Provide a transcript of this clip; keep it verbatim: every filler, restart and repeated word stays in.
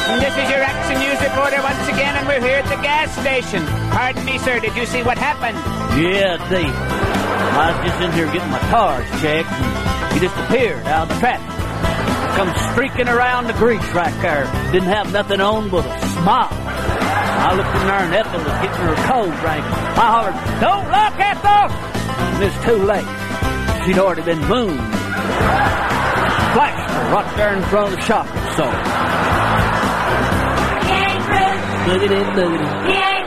This is your Action News reporter once again, and we're here at the gas station. Pardon me, sir, did you see what happened? Yeah, Dave. I was just in here getting my tires checked, and he disappeared out of the traffic. Come streaking around the grease right there. Didn't have nothing on but a smile. I looked in there, and Ethel was getting her cold drink. I hollered, "Don't look, Ethel!" And it's too late. She'd already been mooned. Flashed her right there in front of the shop. So, look at it, look at it.